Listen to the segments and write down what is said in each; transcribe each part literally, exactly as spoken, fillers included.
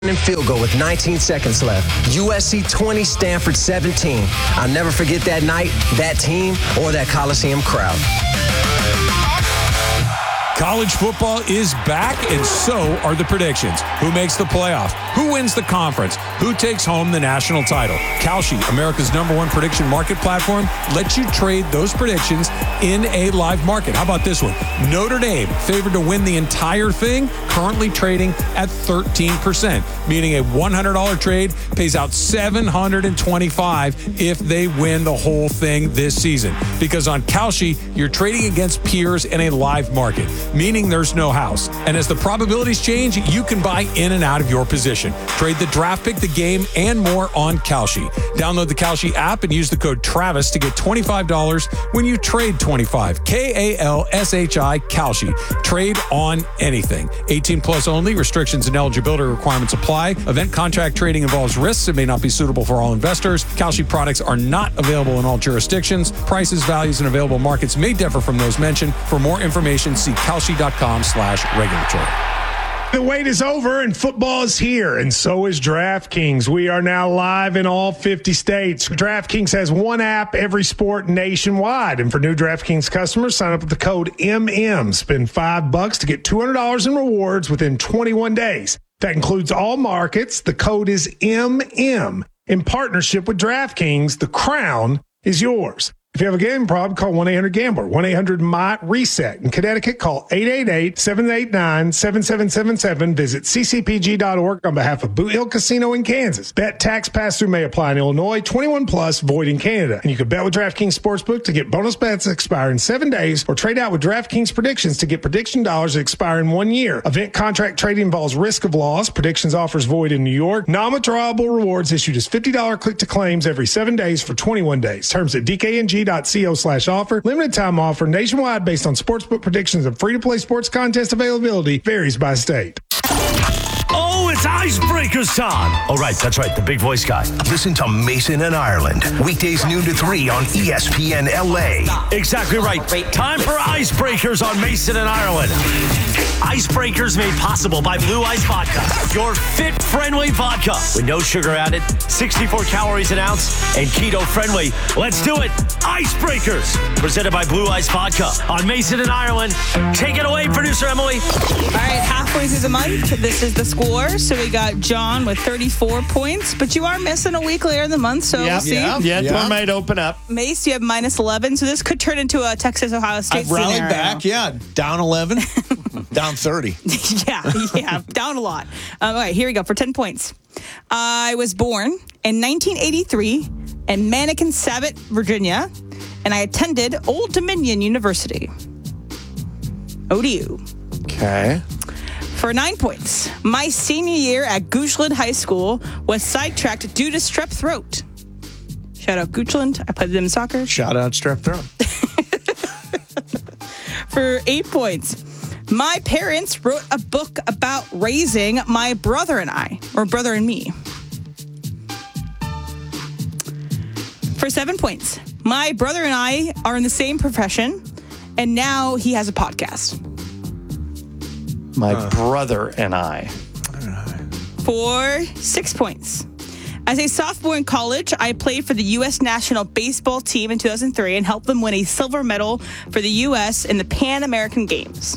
And field goal with nineteen seconds left. U S C twenty, Stanford seventeen. I'll never forget that night, that team, or that Coliseum crowd. College football is back, and so are the predictions. Who makes the playoff? Who wins the conference? Who takes home the national title? Kalshi, America's number one prediction market platform, lets you trade those predictions in a live market. How about this one? Notre Dame, favored to win the entire thing, currently trading at thirteen percent, meaning a one hundred dollars trade pays out seven hundred twenty-five dollars if they win the whole thing this season. Because on Kalshi, you're trading against peers in a live market, meaning there's no house. And as the probabilities change, you can buy in and out of your position. Trade the draft pick, the game, and more on Kalshi. Download the Kalshi app and use the code Travis to get twenty-five dollars when you trade twenty-five. K A L S H I, Kalshi. Trade on anything. eighteen plus only. Restrictions and eligibility requirements apply. Event contract trading involves risks and may not be suitable for all investors. Kalshi products are not available in all jurisdictions. Prices, values, and available markets may differ from those mentioned. For more information, see Kalshi.com slash regulatory. The wait is over and football is here, and so is DraftKings. We are now live in all fifty states. DraftKings has one app, every sport nationwide. And for new DraftKings customers, sign up with the code M M. Spend five bucks to get two hundred dollars in rewards within twenty-one days. That includes all markets. The code is M M. In partnership with DraftKings, the crown is yours. If you have a gambling problem, call one eight hundred gambler, one eight hundred M Y reset. In Connecticut, call eight eight eight, seven eight nine, seven seven seven seven. Visit c c p g dot org on behalf of Boot Hill Casino in Kansas. Bet tax pass-through may apply in Illinois, twenty-one plus, void in Canada. And you can bet with DraftKings Sportsbook to get bonus bets that expire in seven days or trade out with DraftKings Predictions to get prediction dollars that expire in one year. Event contract trading involves risk of loss. Predictions offers void in New York. Non-withdrawable rewards issued as fifty dollars click-to-claims every seven days for twenty-one days. Terms at d k n g dot co slash offer. Limited time offer nationwide based on sportsbook predictions and free-to-play sports contest availability varies by state. Oh, it's Icebreakers time. Oh, right. That's right. The big voice guy. Listen to Mason and Ireland. Weekdays noon to three on E S P N L A. Exactly right. Time for Icebreakers on Mason and Ireland. Icebreakers made possible by Blue Ice Vodka. Your fit-friendly vodka with no sugar added, sixty-four calories an ounce, and keto-friendly. Let's do it. Icebreakers. Presented by Blue Ice Vodka on Mason and Ireland. Take it away, producer Emily. All right, halfway through the month, this is the score. So we got John with thirty-four points, but you are missing a week later in the month, so yeah, we'll see. Yeah, yeah, Yeah. door might open up. Mace, you have minus eleven, so this could turn into a Texas-Ohio State I've rallied scenario. back, yeah. Down eleven, down thirty. yeah, yeah, down a lot. Um, all right, here we go for ten points. I was born in nineteen eighty-three in Mannequin-Sabat, Virginia, and I attended Old Dominion University. O D U. Okay. For nine points, my senior year at Goochland High School was sidetracked due to strep throat. Shout out Goochland. I played them in soccer. Shout out strep throat. For eight points, my parents wrote a book about raising my brother and I, or brother and me. For seven points, my brother and I are in the same profession, and now he has a podcast. My uh, brother and I. For six points. As a sophomore in college, I played for the U S national baseball team in two thousand three and helped them win a silver medal for the U S in the Pan American Games.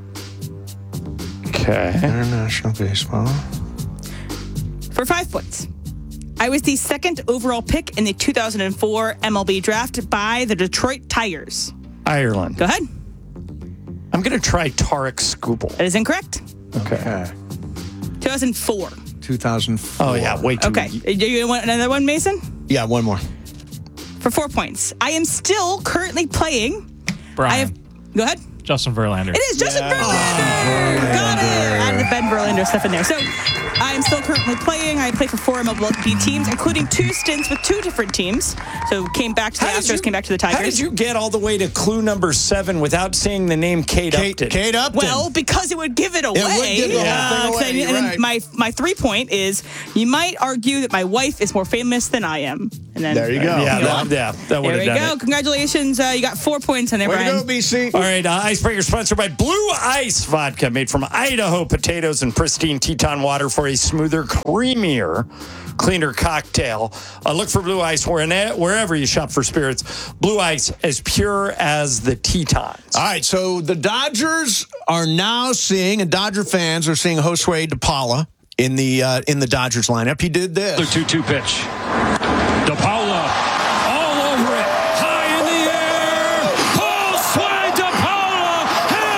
Okay. International baseball. For five points. I was the second overall pick in the two thousand four M L B draft by the Detroit Tigers. Ireland. Go ahead. I'm going to try Tarek Skubal. That is incorrect. Okay. okay. two thousand four. two thousand four. Oh, yeah. Wait too Okay. many. Do you want another one, Mason? Yeah, one more. For four points. I am still currently playing. Brian. I have. Go ahead. Justin Verlander. It is Justin Yeah. Verlander. Oh, Got it. Added the Ben Verlander stuff in there. So I am still currently playing. I play for four M L B teams, including two stints with two different teams. So came back to the How did Astros, you- came back to the Tigers. How did you get all the way to clue number seven without saying the name Kate, Kate, Upton? Kate Upton. Well, because it would give it away. would give the whole Uh, thing 'cause I- away, and then right. my my three point is you might argue that my wife is more famous than I am. And then There you go. Yeah, you that, know. yeah, that would There have we done go. it. Congratulations. Uh, you got four points on there, Way to Brian. go, B C. All right, uh, Icebreaker sponsored by Blue Ice Vodka, made from Idaho potatoes and pristine Teton water for a smoother, creamier, cleaner cocktail. Uh, look for Blue Ice where- wherever you shop for spirits. Blue Ice, as pure as the Tetons. All right, so the Dodgers are now seeing, and Dodger fans are seeing Josue DePaula in the uh, in the Dodgers lineup. He did this. The two two pitch. DePaula all over it. High in the air. Josue DePaula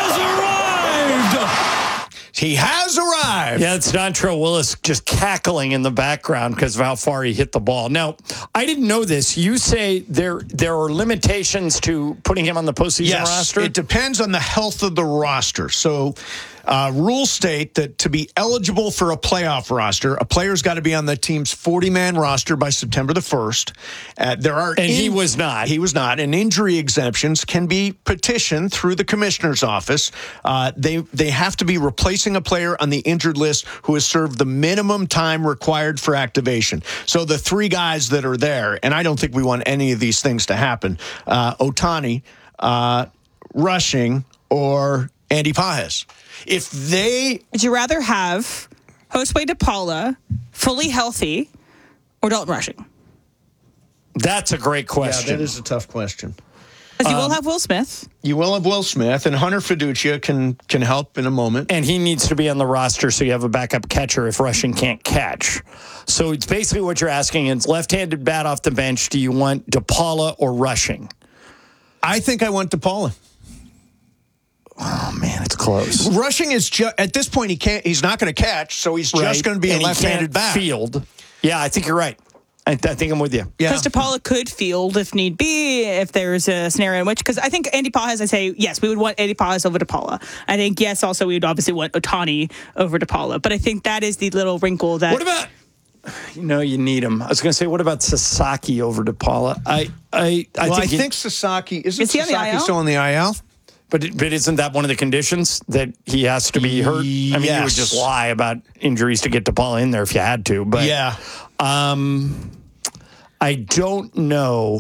has arrived. He has arrived. Yeah, it's Dontrelle Willis just cackling in the background because of how far he hit the ball. Now, I didn't know this. You say there there are limitations to putting him on the postseason Yes, roster? it depends on the health of the roster. So uh, rules state that to be eligible for a playoff roster, a player's got to be on the team's forty-man roster by September the first. Uh, there are And he was not. He was not. And injury exemptions can be petitioned through the commissioner's office. Uh, they they have to be replacing a player on the injured list who has served the minimum time required for activation. So the three guys that are there, and I don't think we want any of these things to happen, uh, Ohtani, uh, Rushing, or Andy Pages. If they... Would you rather have Josue DePaula fully healthy or Dalton Rushing? That's a great question. Yeah, that is a tough question. Because you Um, will have Will Smith. You will have Will Smith, and Hunter Fiducia can can help in a moment. And he needs to be on the roster so you have a backup catcher if Rushing can't catch. So it's basically what you're asking is left-handed bat off the bench. Do you want DePaula or Rushing? I think I want DePaula. Oh, man, it's close. Rushing is just at this point he can't. He's not going to catch, so he's Right. just going to be And a he left-handed can't bat. field. Yeah, I think you're right. I, I think I'm with you. Yeah. Because DePaula could field if need be, if there's a scenario in which, because I think Andy Pages, I say, yes, we would want Andy Pages over DePaula. I think, yes, also we would obviously want Ohtani over DePaula. But I think that is the little wrinkle that... What about, you know, you need him. I was going to say, what about Sasaki over DePaula? I, I, I well, think, I he- think Sasaki isn't Is he on the Sasaki I L? still on the I L? But, but isn't that one of the conditions that he has to be hurt? I mean, you would Yes. just lie about injuries to get DePaula in there if you had to. But Yeah. um, I don't know.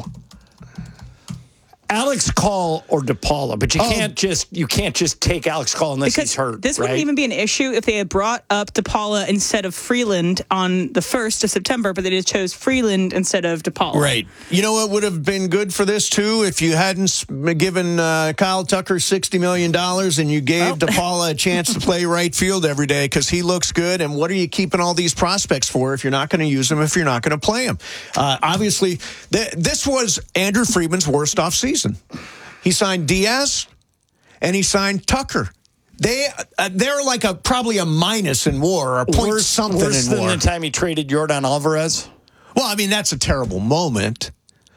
Alex Call or DePaula, but you Oh. can't just you can't just take Alex Call unless Because he's hurt. this right? wouldn't even be an issue if they had brought up DePaula instead of Freeland on the first of September, but they just chose Freeland instead of DePaula. Right. You know what would have been good for this, too? If you hadn't s- given uh, Kyle Tucker sixty million dollars and you gave Oh. DePaula a chance to play right field every day because he looks good. And what are you keeping all these prospects for if you're not going to use them, if you're not going to play them? Uh, obviously, th- this was Andrew Friedman's worst offseason. He signed Diaz and he signed Tucker. They uh, they're like a probably a minus in WAR or a point worse, something worse in than WAR. the time he traded Yordan Alvarez. Well, I mean that's a terrible moment.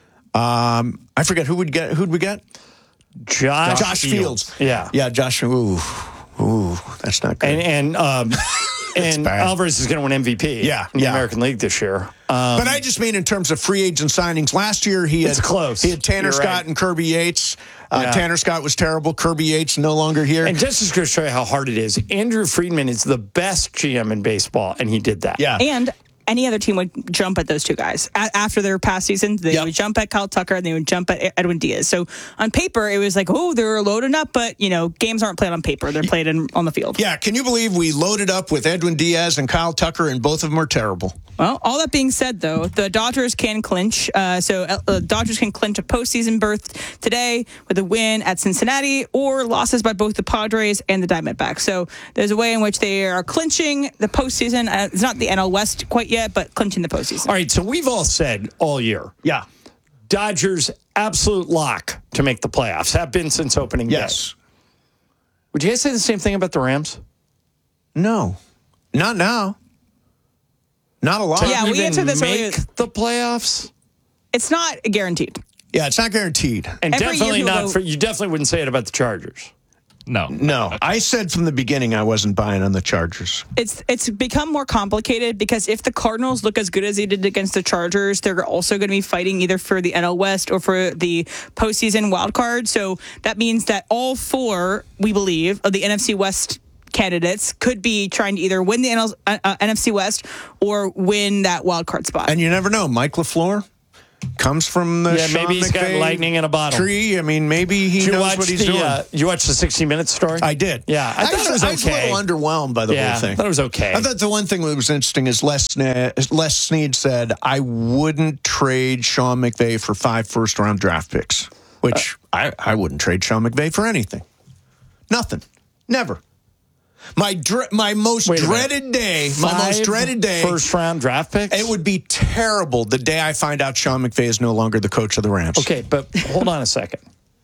Um, I forget who would get who'd we get? Josh, Josh Fields. Yeah, Yeah, Josh. Ooh, ooh, that's not good. and and um, and bad. Alvarez is going to win M V P. Yeah, in the yeah. American League this year. Um, but I just mean in terms of free agent signings. Last year he had It's close. He had Tanner You're Scott right. and Kirby Yates. Uh, Yeah. Tanner Scott was terrible. Kirby Yates no longer here. And just to show you how hard it is, Andrew Friedman is the best G M in baseball, and he did that. yeah, And any other team would jump at those two guys. A- after their past season, they Yep. would jump at Kyle Tucker and they would jump at Edwin Diaz. So on paper, it was like, oh, they're loading up, but, you know, games aren't played on paper. They're played in, on the field. yeah. Can you believe we loaded up with Edwin Diaz and Kyle Tucker, and both of them are terrible? Well, all that being said, though, the Dodgers can clinch. Uh, so uh, Dodgers can clinch a postseason berth today with a win at Cincinnati or losses by both the Padres and the Diamondbacks. So there's a way in which they are clinching the postseason. Uh, it's not the N L West quite yet, but clinching the postseason. All right, so we've all said all year, Yeah. Dodgers absolute lock to make the playoffs. Have been since opening day. Yes. Would you guys say the same thing about the Rams? No. Not now. Not a lot. Yeah, we Even answered this make earlier. the playoffs, It's not guaranteed. Yeah, it's not guaranteed. and Every year definitely people not go- for. You definitely wouldn't say it about the Chargers. No. No, I said from the beginning I wasn't buying on the Chargers. It's it's become more complicated because if the Cardinals look as good as they did against the Chargers, they're also going to be fighting either for the N L West or for the postseason wild card. So that means that all four, we believe, of the N F C West candidates could be trying to either win the N L, uh, N F C West or win that wild card spot. And you never know. Mike LaFleur, Comes from the yeah, Sean maybe he's McVay got lightning in a bottle. Tree. I mean, maybe he Did you knows watch what he's the, doing. Uh, you watched the sixty minutes story? I did. Yeah, I, I thought was, it was okay. I was a little underwhelmed by the yeah, whole thing. I thought it was okay. I thought the one thing that was interesting is Les, Sne- Les Snead said, I wouldn't trade Sean McVay for five first-round draft picks, which uh, I, I wouldn't trade Sean McVay for anything. Nothing. Never. My dre- my most dreaded day, my Five most dreaded day, first round draft picks. It would be terrible the day I find out Sean McVay is no longer the coach of the Rams. Okay, but hold on a second.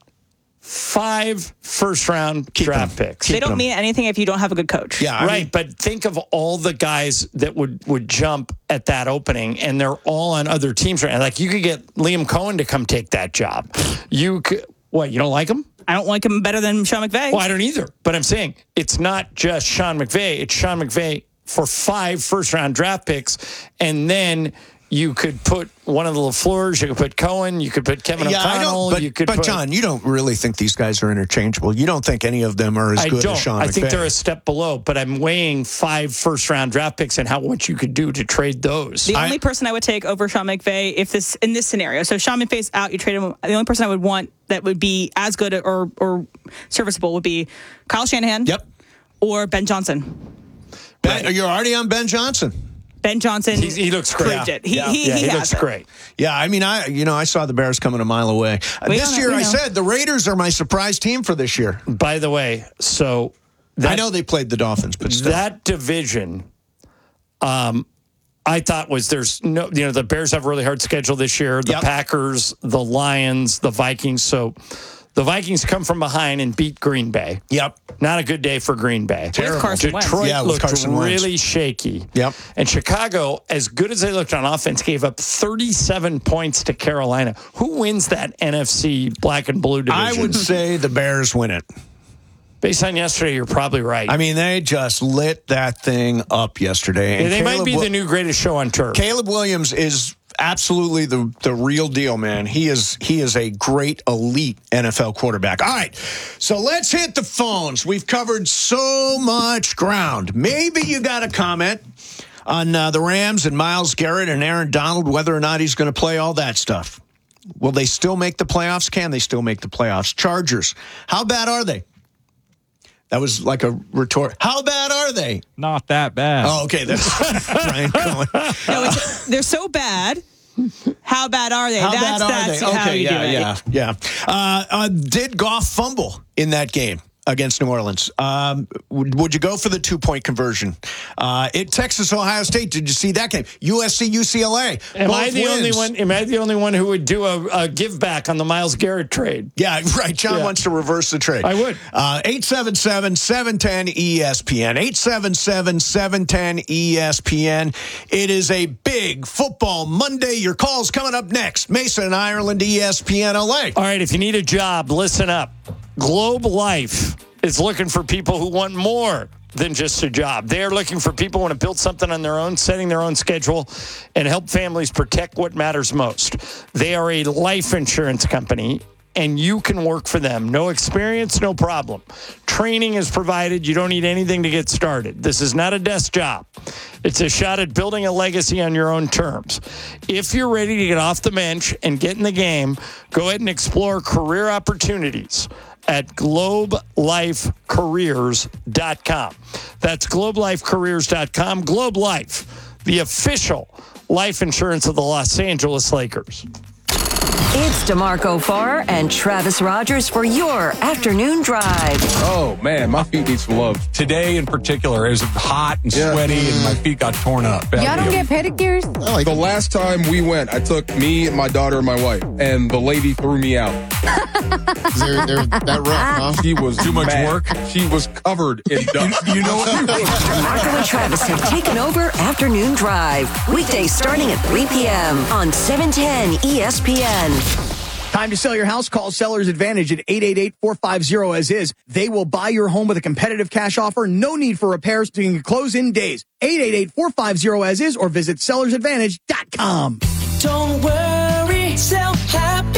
Five first round Keep draft them. picks. They don't them. mean anything if you don't have a good coach. Yeah, I right, mean, but think of all the guys that would, would jump at that opening, and they're all on other teams right now. Like, you could get Liam Cohen to come take that job. You could, what, you don't like him? I don't like him better than Sean McVay. Well, I don't either. But I'm saying it's not just Sean McVay. It's Sean McVay for five first-round draft picks, and then you could put one of the LaFleurs, you could put Cohen, you could put Kevin yeah, I O'Connell. don't, but, you could but put, John, you don't really think these guys are interchangeable. You don't think any of them are as I good don't. as Sean I McVay. think they're a step below, but I'm weighing five first-round draft picks and how what you could do to trade those. The I- only person I would take over Sean McVay if this in this scenario, so Sean McVay's out, you trade him. The only person I would want that would be as good or or serviceable would be Kyle Shanahan. Yep. Or Ben Johnson. Ben, you're already on Ben Johnson. Ben Johnson. He's, he looks great. proved it. He Yeah. he, yeah, he, he has looks it. great. Yeah, I mean, I you know I saw the Bears coming a mile away. Uh, We this don't- year, we I know. said the Raiders are my surprise team for this year. By the way, so that, I know they played the Dolphins, but still. that division, um, I thought was there's no, you know, the Bears have a really hard schedule this year. The Yep. Packers, the Lions, the Vikings. So the Vikings come from behind and beat Green Bay. Yep. Not a good day for Green Bay. With Carson Wentz. Detroit Yeah, with looked Carson Wentz. really shaky. Yep. And Chicago, as good as they looked on offense, gave up thirty-seven points to Carolina. Who wins that N F C black and blue division? I would say the Bears win it. Based on yesterday, you're probably right. I mean, they just lit that thing up yesterday. Yeah, And they might Caleb be Wi- the new greatest show on turf. Caleb Williams is absolutely the the real deal, man. He is he is a great elite N F L quarterback. All right, so let's hit the phones. We've covered so much ground. Maybe you got a comment on uh, the Rams and Myles Garrett and Aaron Donald, whether or not he's going to play, all that stuff. Will they still make the playoffs? Can they still make the playoffs? Chargers, how bad are they? That was like a retort. How bad are they? Not that bad. Oh, okay. That's Brian Cohen. No, it's, they're so bad. How bad are they? How that's bad are that's they? how Okay, you yeah, do it. yeah, yeah. Uh, uh, did Goff fumble in that game against New Orleans? Um, would, would you go for the two-point conversion? Uh, it Texas, Ohio State. Did you see that game? U S C, U C L A. Am Both I the wins. only one? Am I the only one who would do a, a give back on the Myles Garrett trade? Yeah, right. John Yeah. wants to reverse the trade. I would. Uh, eight seven seven, seven one zero, E S P N. eight seven seven, seven one zero, E S P N. It is a big football Monday. Your call's coming up next. Mason and Ireland, E S P N L A. All right, if you need a job, listen up. Globe Life is looking for people who want more than just a job. They are looking for people who want to build something on their own, setting their own schedule, and help families protect what matters most. They are a life insurance company, and you can work for them. No experience, no problem. Training is provided. You don't need anything to get started. This is not a desk job. It's a shot at building a legacy on your own terms. If you're ready to get off the bench and get in the game, go ahead and explore career opportunities at globe life careers dot com. That's globe life careers dot com. Globe Life, the official life insurance of the Los Angeles Lakers. It's DeMarco Farr and Travis Rogers for your afternoon drive. Oh, man, my feet need some love. Today in particular, it was hot and Yeah. sweaty, and my feet got torn up. Bad Y'all don't deal. get pedicures? Like the last time we went, I took me, my daughter, and my wife, and the lady threw me out. They're, they're that rough, huh? She was Too much mad. work? She was covered in dust. You know what? DeMarco and Travis have taken over Afternoon Drive. Weekdays starting at three p.m. on seven ten E S P N. Time to sell your house? Call Sellers Advantage at eight eight eight, four five zero as is. They will buy your home with a competitive cash offer. No need for repairs. So you can close in days. eight eight eight, four five zero as is or visit sellers advantage dot com. Don't worry, sell happy with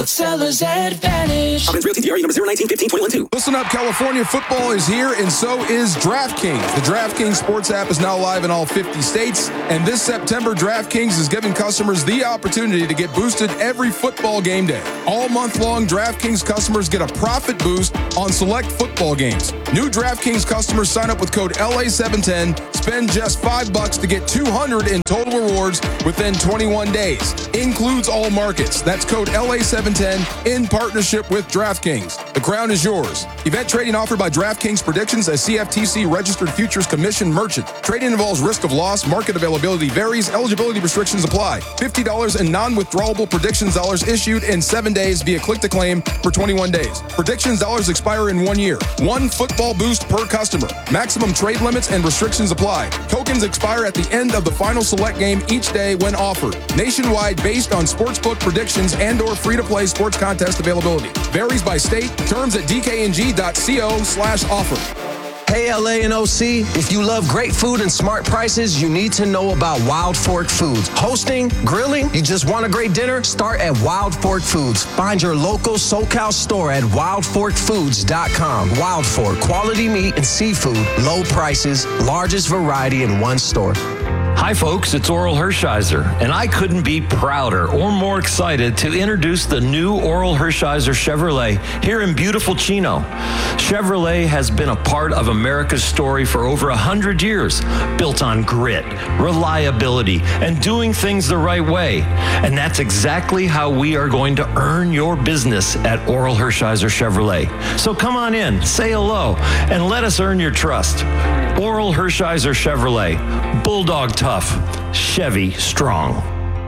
Seller's Advantage. Offense Realty D R E number zero nineteen fifteen twenty-one two. Listen up, California football is here, and so is DraftKings. The DraftKings Sports app is now live in all fifty states, and this September, DraftKings is giving customers the opportunity to get boosted every football game day. All month long, DraftKings customers get a profit boost on select football games. New DraftKings customers sign up with code L A seven ten, spend just five bucks to get two hundred in total rewards within twenty-one days. Includes all markets. That's code L A seven ten in partnership with DraftKings. The crown is yours. Event trading offered by DraftKings Predictions, a C F T C registered futures commission merchant. Trading involves risk of loss. Market availability varies. Eligibility restrictions apply. fifty dollars in non-withdrawable predictions dollars issued in seven days via click to claim for twenty-one days. Predictions dollars expire in one year. One football boost per customer. Maximum trade limits and restrictions apply. Tokens expire at the end of the final select game each day when offered. Nationwide based on sportsbook predictions and or free-to-play sports contest availability. Varies by state. Terms at d k n g dot co slash offer. Hey, L A and O C, if you love great food and smart prices, you need to know about Wild Fork Foods. Hosting, grilling, you just want a great dinner? Start at Wild Fork Foods. Find your local SoCal store at wild fork foods dot com. Wild Fork, quality meat and seafood, low prices, largest variety in one store. Hi, folks, it's Oral Hershiser, and I couldn't be prouder or more excited to introduce the new Oral Hershiser Chevrolet here in beautiful Chino. Chevrolet has been a part of America's story for over one hundred years, built on grit, reliability, and doing things the right way. And that's exactly how we are going to earn your business at Oral Hershiser Chevrolet. So come on in, say hello, and let us earn your trust. Oral Hershiser Chevrolet, Bulldog tough, Chevy strong.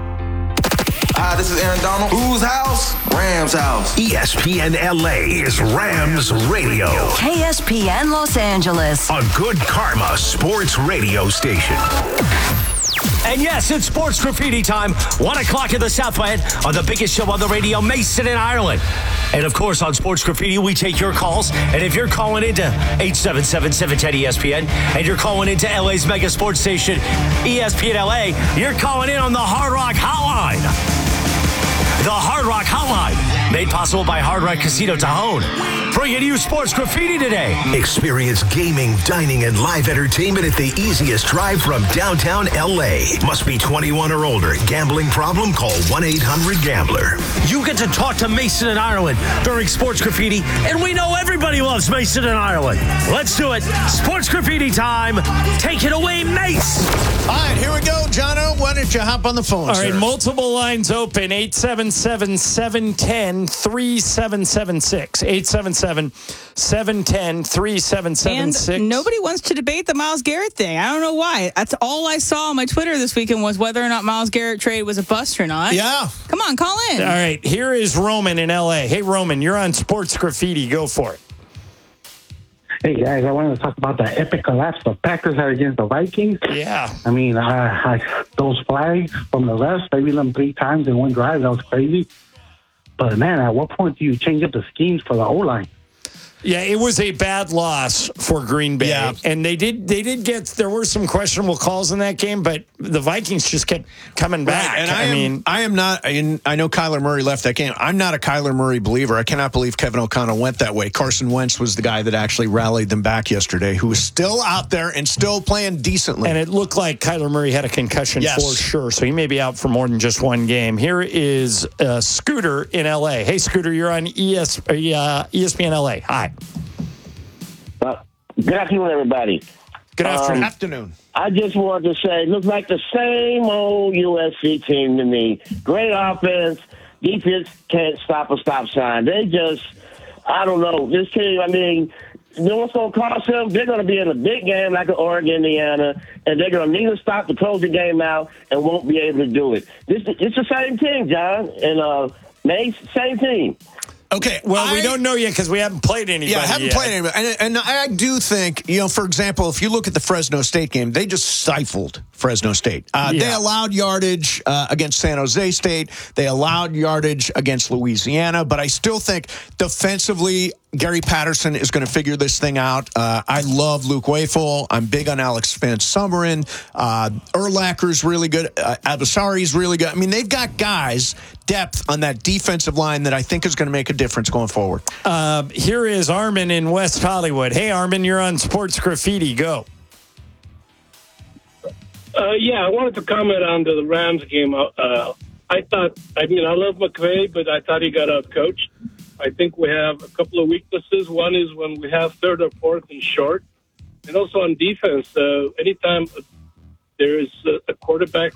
Hi, this is Aaron Donald. Whose house? Rams house. E S P N L A is Rams Radio. K S P N Los Angeles. A good karma sports radio station. And yes, it's sports graffiti time. One o'clock in the Southland on the biggest show on the radio, Mason in Ireland. And of course, on Sports Graffiti, we take your calls. And if you're calling into eight seven seven, seven one zero, E S P N and you're calling into L A's mega sports station, E S P N L A, you're calling in on the Hard Rock Hotline. The Hard Rock Hotline, made possible by Hard Rock Casino Tajon. Bringing you Sports Graffiti today. Experience gaming, dining, and live entertainment at the easiest drive from downtown L A. Must be twenty-one or older. Gambling problem? Call one eight hundred gambler. You get to talk to Mason in Ireland during Sports Graffiti, and we know everybody loves Mason in Ireland. Let's do it. Sports Graffiti time. Take it away, Mace. All right, here we go, Jono. Why don't you hop on the phone, All sir? right, multiple lines open. eight seven seven, seven one zero, three seven seven six. eight seven seven, seven one zero, three seven seven six. And nobody wants to debate the Myles Garrett thing. I don't know why. That's all I saw on my Twitter this weekend was whether or not Myles Garrett trade was a bust or not. Yeah. Come on, call in. All right, here is Roman in L A. Hey, Roman, you're on Sports Graffiti. Go for it. Hey, guys, I wanted to talk about the epic collapse the Packers had against the Vikings. Yeah. I mean, uh, I, those flags from the refs, they beat them three times in one drive. That was crazy. But, man, at what point do you change up the schemes for the O-line? Yeah, it was a bad loss for Green Bay, Yeah. and they did they did get there were some questionable calls in that game, but the Vikings just kept coming back. Right, and I, I am, mean, I am not. I, I know Kyler Murray left that game. I'm not a Kyler Murray believer. I cannot believe Kevin O'Connell went that way. Carson Wentz was the guy that actually rallied them back yesterday, who was still out there and still playing decently. and it looked like Kyler Murray had a concussion Yes. for sure, so he may be out for more than just one game. Here is uh, Scooter in L A. Hey, Scooter, you're on E S, uh, E S P N L A. Hi. Uh, good afternoon, everybody. Good afternoon. Um, afternoon. I just wanted to say, it looks like the same old U S C team to me. Great offense. Defense can't stop a stop sign. They just, I don't know. This team, I mean, you know what's going to cost them? They're going to be in a big game like Oregon, Indiana, and they're going to need to stop to close the game out and won't be able to do it. This It's the same team, John, and uh, Mace, same team. Okay, Well, I, we don't know yet because we haven't played anybody Yeah, I haven't yet. played anybody. And, and I do think, you know, for example, if you look at the Fresno State game, they just stifled Fresno State. Uh, Yeah. They allowed yardage uh, against San Jose State. They allowed yardage against Louisiana. But I still think defensively, Gary Patterson is going to figure this thing out. Uh, I love Luke Wayful. I'm big on Alex Fence-Summerin. Uh, Urlacher's really good. Uh, Abasari's really good. I mean, they've got guys depth on that defensive line that I think is going to make a difference going forward. Um, here is Armin in West Hollywood. Hey, Armin, you're on Sports Graffiti. Go. Uh, yeah, I wanted to comment on the Rams game. Uh, I thought, I mean, I love McVay, but I thought he got out-coached. I think we have a couple of weaknesses. One is when we have third or fourth and short. And also on defense, uh, anytime there is a quarterback